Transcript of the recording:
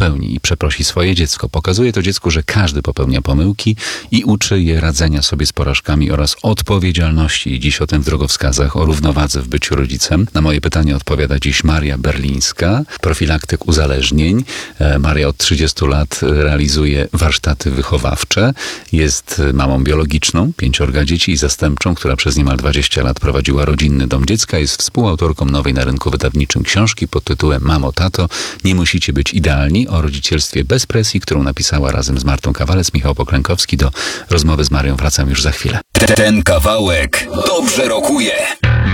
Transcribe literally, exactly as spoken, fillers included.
popełni i przeprosi swoje dziecko. Pokazuje to dziecku, że każdy popełnia pomyłki i uczy je radzenia sobie z porażkami oraz odpowiedzialności. I dziś o tym w drogowskazach, o równowadze w byciu rodzicem. Na moje pytanie odpowiada dziś Maria Berlińska, profilaktyk uzależnień. Maria od trzydziestu lat realizuje warsztaty wychowawcze. Jest mamą biologiczną, pięciorga dzieci i zastępczą, która przez niemal dwadzieścia lat prowadziła rodzinny dom dziecka. Jest współautorką nowej na rynku wydawniczym książki pod tytułem Mamo, tato, nie musicie być idealni, o rodzicielstwie bez presji, którą napisała razem z Martą Kawalec. Michał Poklękowski. Do rozmowy z Marią wracam już za chwilę. Ten kawałek dobrze rokuje.